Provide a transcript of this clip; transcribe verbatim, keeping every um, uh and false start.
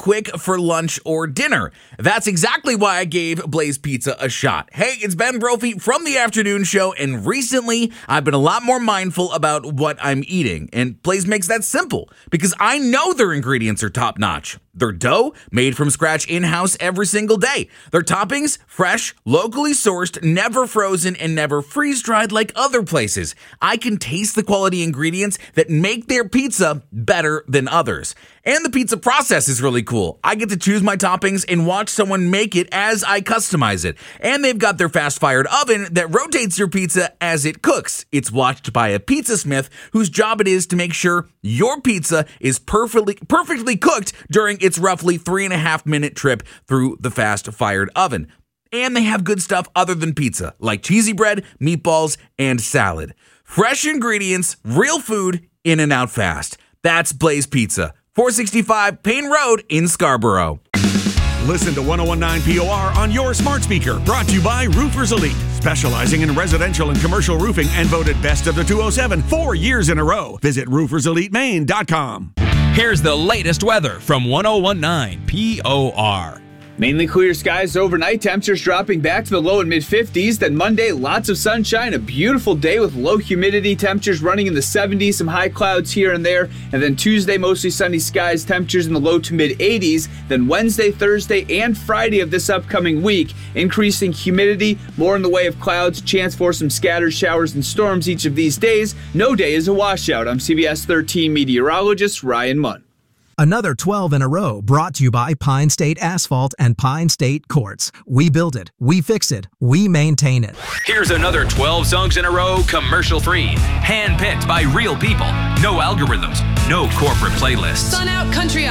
quick for lunch or dinner. That's exactly why I gave Blaze Pizza a shot. Hey, it's Ben Brophy from The Afternoon Show, and recently I've been a lot more mindful about what I'm eating. And Blaze makes that simple because I know their ingredients are top-notch. Their dough, made from scratch in-house every single day. Their toppings, fresh, locally sourced, never frozen, and never freeze-dried like other places. I can taste the quality ingredients that make their pizza better than others. And the pizza process is really cool. I get to choose my toppings and watch someone make it as I customize it. And they've got their fast-fired oven that rotates your pizza as it cooks. It's watched by a pizza smith whose job it is to make sure your pizza is perfectly perfectly cooked during its roughly three and a half minute trip through the fast-fired oven. And they have good stuff other than pizza, like cheesy bread, meatballs, and salad. Fresh ingredients, real food, in and out fast. That's Blaze Pizza, four sixty-five Payne Road in Scarborough. Listen to one oh one point nine P O R on your smart speaker. Brought to you by Roofers Elite, specializing in residential and commercial roofing and voted best of the two oh seven four years in a row. Visit roofers elite maine dot com. Here's the latest weather from one oh one point nine P O R. Mainly clear skies overnight, temperatures dropping back to the low and mid fifties. Then Monday, lots of sunshine, a beautiful day with low humidity, temperatures running in the seventies, some high clouds here and there. And then Tuesday, mostly sunny skies, temperatures in the low to mid eighties. Then Wednesday, Thursday, and Friday of this upcoming week, increasing humidity, more in the way of clouds, chance for some scattered showers and storms each of these days. No day is a washout. I'm C B S thirteen meteorologist Ryan Munn. Another twelve in a row brought to you by Pine State Asphalt and Pine State Courts. We build it, we fix it, we maintain it. Here's another twelve songs in a row, commercial-free, hand-picked by real people. No algorithms, no corporate playlists. Sun out, country